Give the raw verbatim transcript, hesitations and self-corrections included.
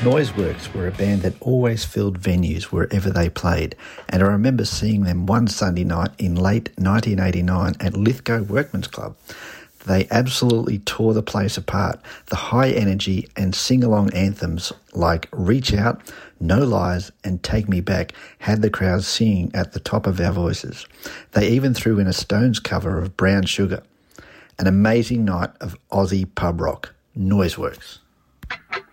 Noiseworks were a band that always filled venues wherever they played, and I remember seeing them one Sunday night in late nineteen eighty-nine at Lithgow Workman's Club. They absolutely tore the place apart. The high energy and sing-along anthems like Reach Out, No Lies and Take Me Back had the crowd singing at the top of our voices. They even threw in a Stones cover of Brown Sugar. An amazing night of Aussie pub rock. Noiseworks.